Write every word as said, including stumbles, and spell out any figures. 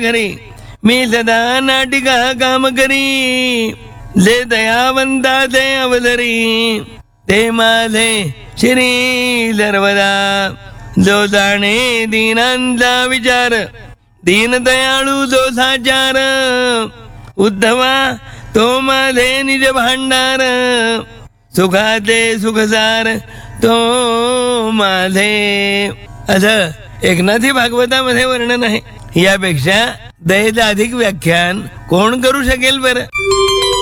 घरी मी सदा नाटिका काम करी. जे दयावंताचे अवतरी ते माझे श्री सर्वदा. जो जाणे दीनांचा विचार दीनदयाळू जो साचार. उद्धवा तो माझे निज भांडार. सुखाचे सुखसार तो माझे. असं एकनाथी भागवतामध्ये वर्णन आहे. यापेक्षा दयेचं अधिक व्याख्यान कोण करू शकेल बरं.